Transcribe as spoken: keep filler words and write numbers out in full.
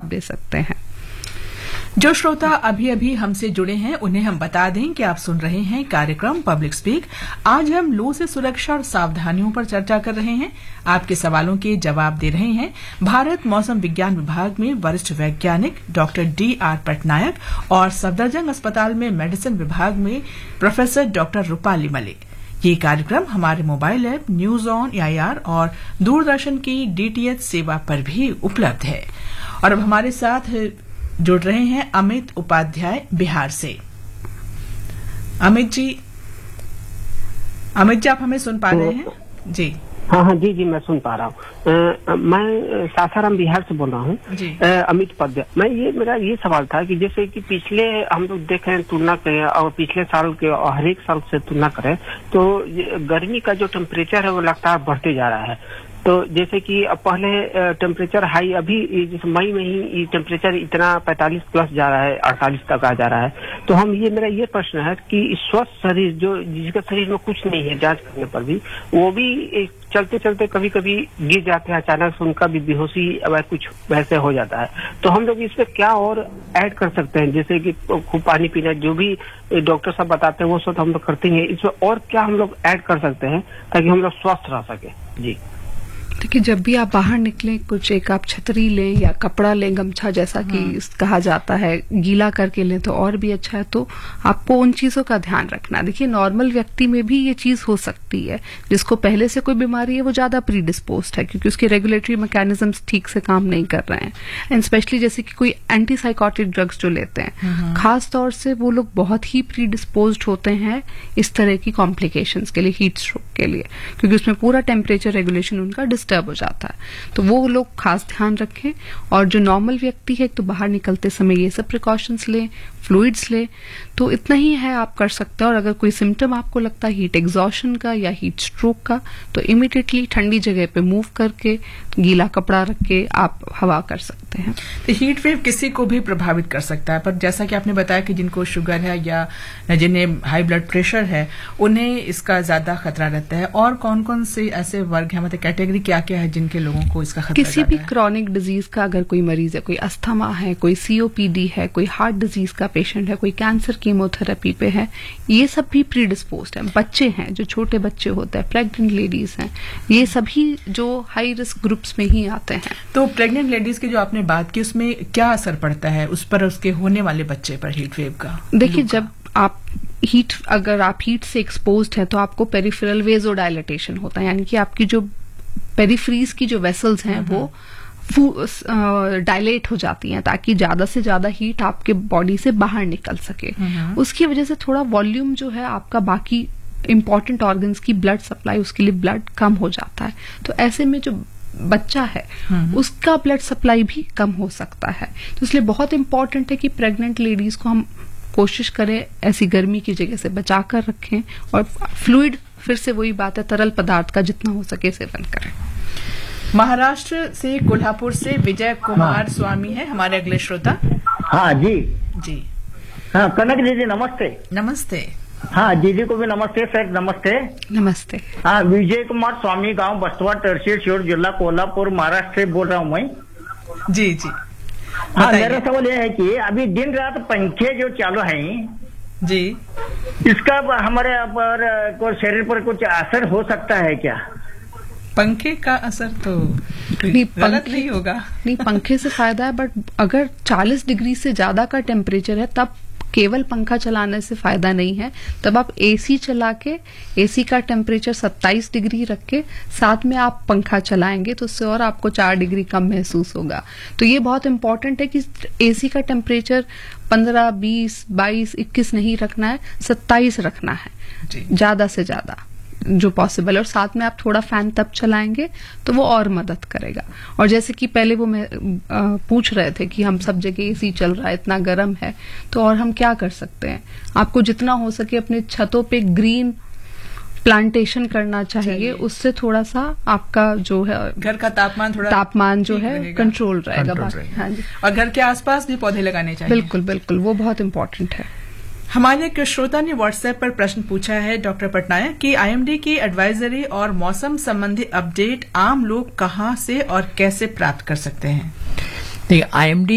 दे सकते हैं। जो श्रोता अभी अभी हमसे जुड़े हैं उन्हें हम बता दें कि आप सुन रहे हैं कार्यक्रम पब्लिक स्पीक। आज हम लू से सुरक्षा और सावधानियों पर चर्चा कर रहे हैं। आपके सवालों के जवाब दे रहे हैं भारत मौसम विज्ञान विभाग में वरिष्ठ वैज्ञानिक डॉक्टर डी आर पटनायक और सफदरजंग अस्पताल में मेडिसिन विभाग में प्रोफेसर डॉक्टर रूपाली मलिक। ये कार्यक्रम हमारे mobile app news on A I R और दूरदर्शन की डीटीएच सेवा पर भी उपलब्ध है। और अब हमारे साथ जुड़ रहे हैं अमित उपाध्याय बिहार से। अमित जी अमित जी आप हमें सुन पा रहे हैं? जी हाँ हाँ जी जी मैं सुन पा रहा हूँ। मैं सासाराम बिहार से बोल रहा हूँ, अमित उपाध्याय। मैं ये मेरा ये सवाल था कि जैसे कि पिछले हम लोग देखें तुलना करें और पिछले साल के और हर एक साल से तुलना करें तो गर्मी का जो टेम्परेचर है वो लगातार बढ़ते जा रहा है। तो जैसे कि पहले टेम्परेचर हाई, अभी जैसे मई में ही टेम्परेचर इतना पैंतालीस प्लस जा रहा है, अड़तालीस तक आ जा रहा है। तो हम ये मेरा ये प्रश्न है कि स्वस्थ शरीर जो जिसके शरीर में कुछ नहीं है जांच करने पर भी वो भी चलते चलते कभी कभी गिर जाते हैं, अचानक से उनका भी बेहोशी वह कुछ वैसे हो जाता है। तो हम लोग इसमें क्या और ऐड कर सकते हैं? जैसे कि खूब पानी पीना, जो भी डॉक्टर साहब बताते हैं वो सब हम लोग करते हैं, इसमें और क्या हम लोग ऐड कर सकते हैं ताकि हम लोग स्वस्थ रह सके? जी देखिए, जब भी आप बाहर निकलें कुछ एक आप छतरी लें या कपड़ा लें, गमछा जैसा कि कहा जाता है, गीला करके लें तो और भी अच्छा है। तो आपको उन चीजों का ध्यान रखना। देखिए, नॉर्मल व्यक्ति में भी ये चीज हो सकती है। जिसको पहले से कोई बीमारी है वो ज्यादा प्रीडिस्पोज्ड है क्योंकि उसके रेगुलेटरी मैकेनिज्म्स ठीक से काम नहीं कर रहे हैं। एंड स्पेशली जैसे कि कोई एंटीसाइकोटिक ड्रग्स जो लेते हैं, खास तौर से वो लोग बहुत ही प्रीडिस्पोज्ड होते हैं इस तरह की कॉम्प्लिकेशंस के लिए, हीट स्ट्रोक के लिए, क्योंकि उसमें पूरा टेम्परेचर रेगुलेशन उनका डिस्टर्ब हो जाता है। तो वो लोग खास ध्यान रखें। और जो नॉर्मल व्यक्ति है तो बाहर निकलते समय ये सब प्रिकॉशंस लें, फ्लूइड्स लें। तो इतना ही है आप कर सकते हैं। और अगर कोई सिम्टम आपको लगता है हीट एग्जॉशन का या हीट स्ट्रोक का तो इमीडिएटली ठंडी जगह पे मूव करके गीला कपड़ा रख के आप हवा कर सकते हैं। तो हीट वेव किसी को भी प्रभावित कर सकता है, पर जैसा कि आपने बताया कि जिनको शुगर है या जिन्हें हाई ब्लड प्रेशर है उन्हें इसका ज्यादा खतरा रहता है। और कौन कौन से ऐसे वर्ग है, मतलब कैटेगरी क्या क्या है जिनके लोगों को इसका खतरा? किसी भी क्रॉनिक डिजीज का अगर कोई मरीज है, कोई अस्थमा है, कोई सीओपीडी है, कोई हार्ट डिजीज का पेशेंट है, कोई कैंसर कीमोथेरेपी पे है, ये सब भी प्रीडिस्पोज्ड है। बच्चे हैं, जो छोटे बच्चे होते हैं, प्रेग्नेंट लेडीज हैं, ये सभी जो हाई रिस्क ग्रुप्स में ही आते हैं। तो प्रेग्नेंट लेडीज की जो आपने बात की उसमें क्या असर पड़ता है उस पर, उसके होने वाले बच्चे पर हीट वेव का? देखिए, जब आप हीट अगर आप हीट से एक्सपोज्ड हैं तो आपको पेरिफेरल वेजोडाइलेटेशन होता है, यानी कि आपकी जो पेरिफ्रीज की जो वेसल्स हैं वो डायलेट हो जाती हैं ताकि ज्यादा से ज्यादा हीट आपके बॉडी से बाहर निकल सके। उसकी वजह से थोड़ा वॉल्यूम जो है आपका बाकी इंपॉर्टेंट ऑर्गन्स की ब्लड सप्लाई, उसके लिए ब्लड कम हो जाता है। तो ऐसे में जो बच्चा है उसका ब्लड सप्लाई भी कम हो सकता है। तो इसलिए बहुत इंपॉर्टेंट है कि प्रेग्नेंट लेडीज को हम कोशिश करें ऐसी गर्मी की जगह से बचा कर रखें। और फ्लूइड, फिर से वही बात है, तरल पदार्थ का जितना हो सके सेवन करें। महाराष्ट्र से कोल्हापुर से विजय कुमार हाँ। स्वामी है हमारे अगले श्रोता। हाँ जी जी हाँ कनक दीदी नमस्ते। नमस्ते। हाँ दीदी को भी नमस्ते, सर नमस्ते। नमस्ते। हाँ, विजय कुमार स्वामी, गांव बस्तवा, तहसील शिवहर, जिला कोल्हापुर, महाराष्ट्र से बोल रहा हूँ मैं। जी जी हाँ, मेरा सवाल यह है कि अभी दिन रात पंखे जो चालू हैं जी, इसका हमारे पर शरीर पर कुछ असर हो सकता है क्या? पंखे का असर तो नहीं, गलत नहीं होगा। नहीं, पंखे से फायदा है, बट अगर चालीस डिग्री से ज्यादा का टेम्परेचर है तब केवल पंखा चलाने से फायदा नहीं है। तब आप एसी चला के, एसी का टेम्परेचर सत्ताईस डिग्री रख के साथ में आप पंखा चलाएंगे तो उससे और आपको चार डिग्री कम महसूस होगा। तो ये बहुत इंपॉर्टेंट है कि एसी का टेम्परेचर पंद्रह, बीस, बाईस, इक्कीस नहीं रखना है, सत्ताईस रखना है ज्यादा से ज्यादा जो पॉसिबल है। और साथ में आप थोड़ा फैन तब चलाएंगे तो वो और मदद करेगा। और जैसे कि पहले वो मैं आ, पूछ रहे थे कि हम सब जगह एसी चल रहा है, इतना गर्म है, तो और हम क्या कर सकते हैं? आपको जितना हो सके अपने छतों पे ग्रीन प्लांटेशन करना चाहिए, उससे थोड़ा सा आपका जो है घर का तापमान थोड़ा तापमान जो है कंट्रोल रहेगा। हाँ जी, और घर के आसपास भी पौधे लगाने चाहिए। बिल्कुल बिल्कुल, वो बहुत इंपॉर्टेंट है। हमारे एक श्रोता ने व्हाट्सएप पर प्रश्न पूछा है डॉक्टर पटनायक कि आईएमडी की एडवाइजरी और मौसम संबंधी अपडेट आम लोग कहां से और कैसे प्राप्त कर सकते हैं? देखिए, आईएमडी